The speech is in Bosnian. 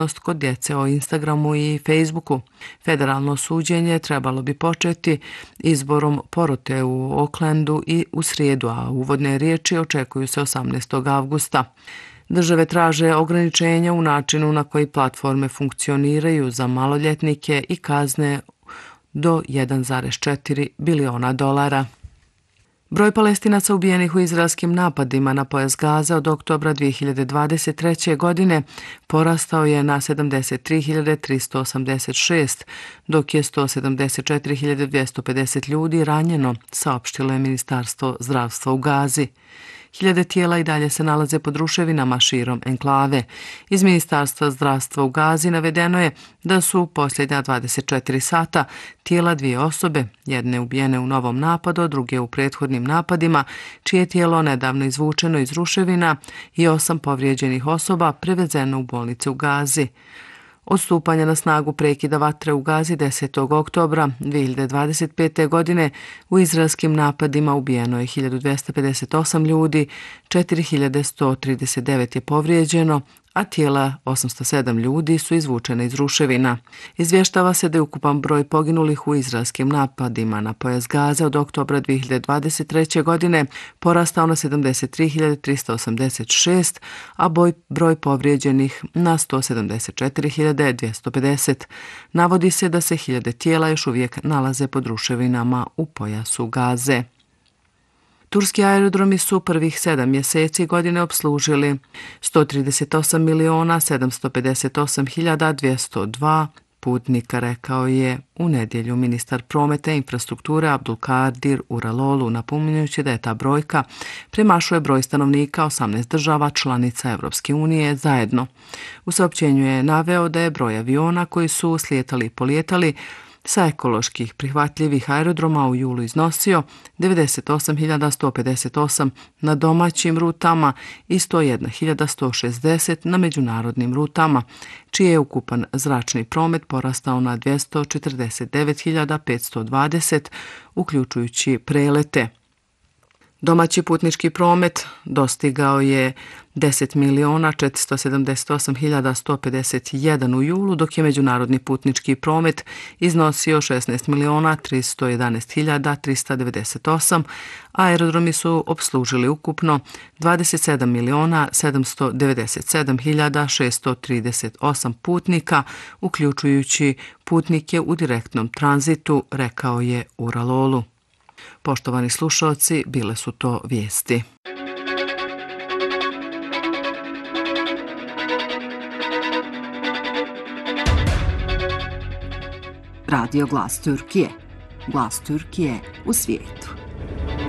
kod djece o Instagramu i Facebooku. Federalno suđenje trebalo bi početi izborom porote u Oaklandu i u srijedu, a uvodne riječi očekuju se 18. avgusta. Države traže ograničenja u načinu na koji platforme funkcioniraju za maloljetnike i kazne do 1,4 biliona dolara. Broj Palestinaca ubijenih u izraelskim napadima na pojas Gaze od oktobra 2023. godine porastao je na 73.386, dok je 174.250 ljudi ranjeno, saopštilo je Ministarstvo zdravstva u Gazi. Hiljade tijela i dalje se nalaze pod ruševinama širom enklave. Iz Ministarstva zdravstva u Gazi navedeno je da su u posljednja 24 sata tijela 2 osobe, jedne ubijene u novom napadu, druge u prethodnim napadima, čije tijelo nedavno izvučeno iz ruševina i 8 povrijeđenih osoba prevezeno u bolnice u Gazi. Od stupanja na snagu prekida vatre u Gazi 10. oktobra 2025. godine u izraelskim napadima ubijeno je 1258 ljudi, 4139 je povrijeđeno, a tijela 807 ljudi su izvučene iz ruševina. Izvještava se da je ukupan broj poginulih u izraelskim napadima na pojas Gaze od oktobra 2023. godine porastao na 73.386, a broj povrijeđenih na 174.250. Navodi se da se hiljade tijela još uvijek nalaze pod ruševinama u pojasu Gaze. Turski aerodromi su prvih 7 mjeseci godine opslužili 138.758.202 putnika, rekao je u nedjelju ministar prometa i infrastrukture Abdulkadir Uralolu, napominjući da je ta brojka premašuje broj stanovnika 18 država članica Europske unije zajedno. U saopćenju je naveo da je broj aviona koji su slijetali i polijetali sa ekoloških prihvatljivih aerodroma u julu iznosio 98.158 na domaćim rutama i 101.160 na međunarodnim rutama, čiji je ukupan zračni promet porastao na 249.520, uključujući prelete. Domaći putnički promet dostigao je 10.478.151 u julu, dok je međunarodni putnički promet iznosio 16.311.398, a aerodromi su opslužili ukupno 27.797.638 putnika, uključujući putnike u direktnom tranzitu, rekao je Uralolu. Poštovani slušalci, bile su to vijesti. Radio Glas Türkiye. Glas Türkiye u svijetu.